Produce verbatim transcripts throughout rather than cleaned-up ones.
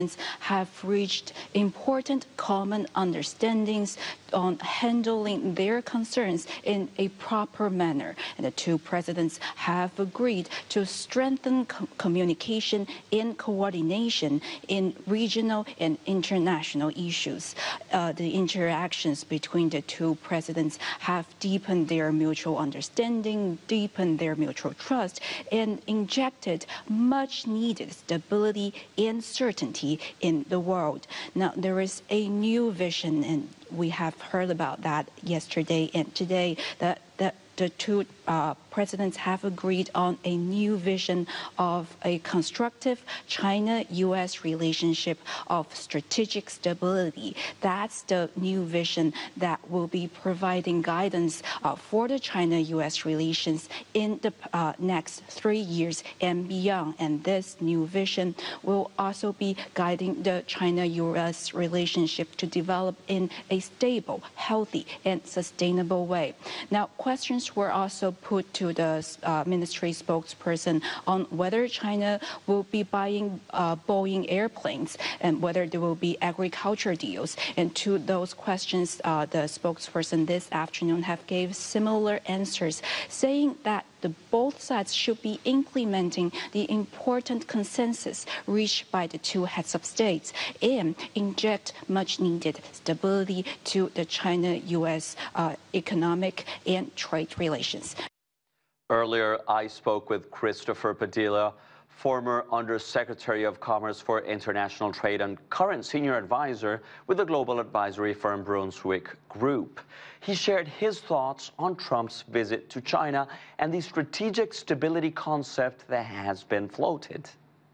have reached important common understandings on handling their concerns in a proper manner. And the two presidents have agreed to strengthen co communication and coordination in regional and international issues. Uh, the interactions between the two presidents have deepened their mutual understanding, deepened their mutual trust, and injected much needed stability and certainty in the world. Now, there is a new vision, and we have heard about that yesterday and today, that, that the two uh, presidents have agreed on a new vision of a constructive China U S relationship of strategic stability. That's the new vision that will be providing guidance uh, for the China U S relations in the uh, next three years and beyond. And this new vision will also be guiding the China U S relationship to develop in a stable, healthy, and sustainable way. Now, questions were also put to the uh, ministry spokesperson on whether China will be buying uh, Boeing airplanes and whether there will be agriculture deals. And to those questions, uh, the spokesperson this afternoon have gave similar answers, saying that the both sides should be implementing the important consensus reached by the two heads of states and inject much needed stability to the China U S uh, economic and trade relations. Earlier, I spoke with Christopher Padilla, former Undersecretary of Commerce for International Trade and current senior advisor with the global advisory firm Brunswick Group. He shared his thoughts on Trump's visit to China and the strategic stability concept that has been floated.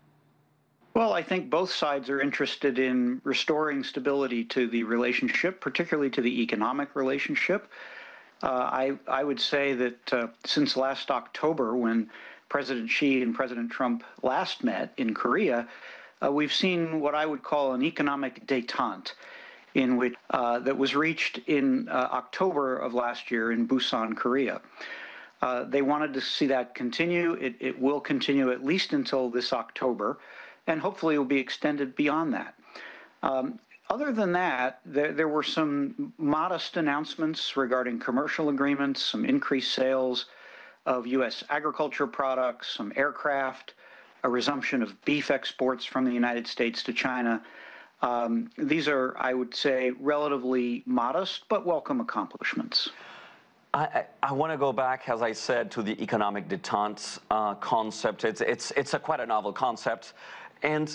Well, I think both sides are interested in restoring stability to the relationship, particularly to the economic relationship. Uh, I, I would say that uh, since last October, when President Xi and President Trump last met in Korea, uh, we've seen what I would call an economic détente, in which uh, that was reached in uh, October of last year in Busan, Korea. Uh, they wanted to see that continue. It, it will continue at least until this October, and hopefully it will be extended beyond that. Um, Other than that, there, there were some modest announcements regarding commercial agreements, some increased sales of U S agriculture products, some aircraft, a resumption of beef exports from the United States to China. Um, these are, I would say, relatively modest but welcome accomplishments. I, I, I want to go back, as I said, to the economic détente uh, concept. It's, it's, it's a quite a novel concept. And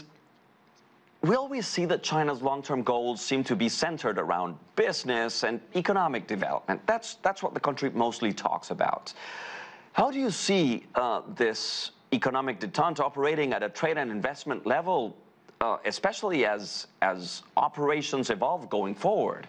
we always see that China's long-term goals seem to be centered around business and economic development. That's, that's what the country mostly talks about. How do you see uh, this economic détente operating at a trade and investment level, uh, especially as, as operations evolve going forward?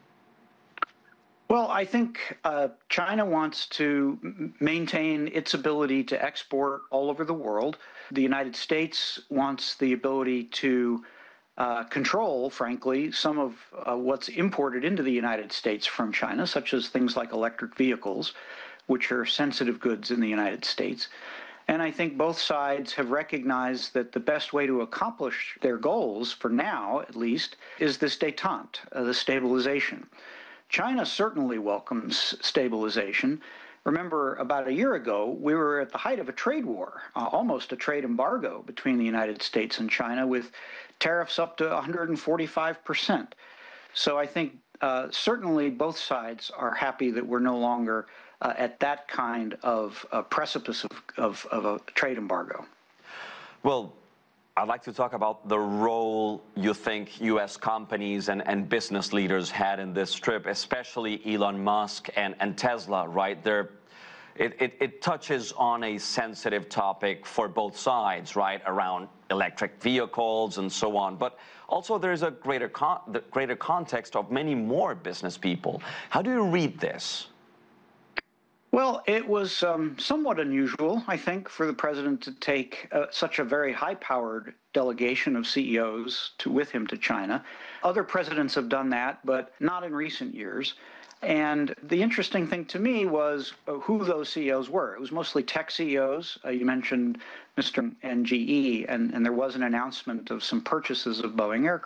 Well, I think uh, China wants to maintain its ability to export all over the world. The United States wants the ability to Uh, control, frankly, some of uh, what's imported into the United States from China, such as things like electric vehicles, which are sensitive goods in the United States. And I think both sides have recognized that the best way to accomplish their goals, for now at least, is this détente, uh, the stabilization. China certainly welcomes stabilization. Remember, about a year ago, we were at the height of a trade war, uh, almost a trade embargo between the United States and China, with tariffs up to one hundred forty-five percent. So I think uh, certainly both sides are happy that we're no longer uh, at that kind of uh, precipice of, of, of a trade embargo. Well, I'd like to talk about the role you think U S companies and, and business leaders had in this trip, especially Elon Musk and, and Tesla, right? They're, it, it, it touches on a sensitive topic for both sides, right, around electric vehicles and so on. But also there's a greater, con the greater context of many more business people. How do you read this? Well, it was um, somewhat unusual, I think, for the president to take uh, such a very high-powered delegation of C E Os to, with him to China. Other presidents have done that, but not in recent years. And the interesting thing to me was uh, who those C E Os were. It was mostly tech C E Os. Uh, you mentioned Mister and G E, and, and there was an announcement of some purchases of Boeing aircraft.